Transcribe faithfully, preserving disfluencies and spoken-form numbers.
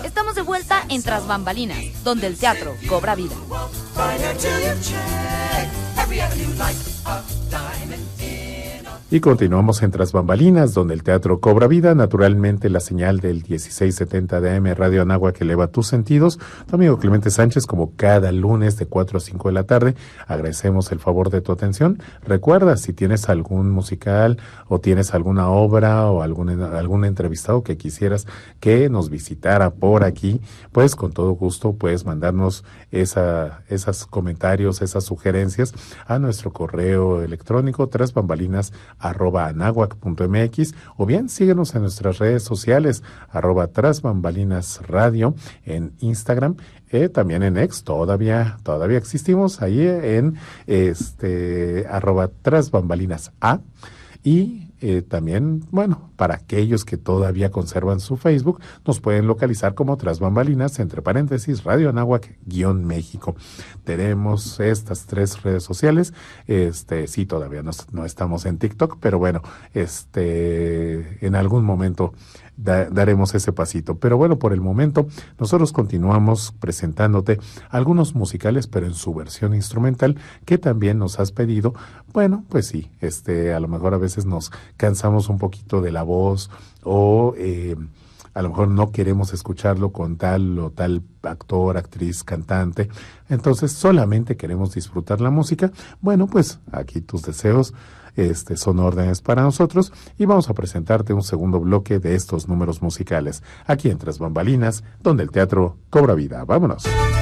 Estamos de vuelta en Tras Bambalinas, donde el teatro cobra vida. Y continuamos en Tras Bambalinas, donde el teatro cobra vida. Naturalmente, la señal del dieciséis setenta de A M Radio Anáhuac que eleva tus sentidos. Tu amigo Clemente Sánchez, como cada lunes de cuatro a cinco de la tarde. Agradecemos el favor de tu atención. Recuerda, si tienes algún musical o tienes alguna obra o algún, algún entrevistado que quisieras que nos visitara por aquí, pues con todo gusto puedes mandarnos esa, esos comentarios, esas sugerencias a nuestro correo electrónico trasbambalinas arroba anahuac punto mx, o bien síguenos en nuestras redes sociales, arroba Trasbambalinas Radio en Instagram, eh, también en X, todavía, todavía existimos ahí en este arroba Trasbambalinas A, y eh, también, bueno, para aquellos que todavía conservan su Facebook, nos pueden localizar como Tras Bambalinas, entre paréntesis, Radio Anáhuac guión México. Tenemos estas tres redes sociales. Este, sí, todavía no, no estamos en TikTok, pero bueno, este, en algún momento Da, daremos ese pasito. Pero bueno, por el momento nosotros continuamos presentándote algunos musicales, pero en su versión instrumental, que también nos has pedido. Bueno, pues sí, este, a lo mejor a veces nos cansamos un poquito de la voz, o eh, a lo mejor no queremos escucharlo con tal o tal actor, actriz, cantante, entonces solamente queremos disfrutar la música. Bueno, pues aquí tus deseos Este, son órdenes para nosotros, y vamos a presentarte un segundo bloque de estos números musicales, aquí en Tras Bambalinas, donde el teatro cobra vida. ¡Vámonos!